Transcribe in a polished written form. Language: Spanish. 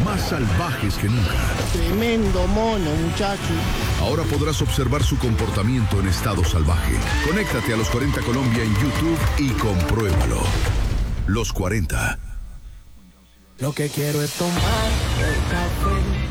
más salvajes que nunca. Tremendo mono, muchacho. Ahora podrás observar su comportamiento en estado salvaje. Conéctate a Los 40 Colombia en YouTube y compruébalo. Los 40. Lo que quiero es tomar el café